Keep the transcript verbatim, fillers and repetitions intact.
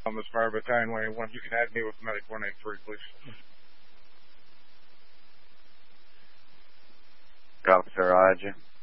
Columbus Fire Battalion one eighty-one. You can add me with Medic one eighty-three, please. Copy, sir. I'll add you.